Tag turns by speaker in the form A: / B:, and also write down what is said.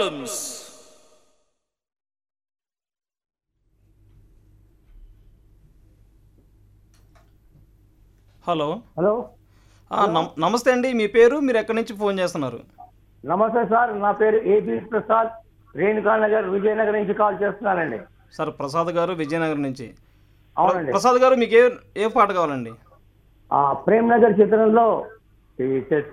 A: Problems. Hello.
B: Hello. Hello.
A: నమస్తే అండి, మీ పేరు, మీరు ఎక్కడి నుంచి ఫోన్ చేస్తున్నారు?
B: నమస్తే సార్, నా పేరు ఏపీ ప్రసాద్, రేణుకానగర్ విజయనగరం నుంచి కాల్ చేస్తున్నానండి.
A: సార్ ప్రసాద్ గారు విజయనగరం నుంచి.
B: అవునండి.
A: ప్రసాద్ గారు మీకు ఏ ఏ పాట కావాలండి?
B: ప్రేమ్ నగర్ చిత్రంలో ఈ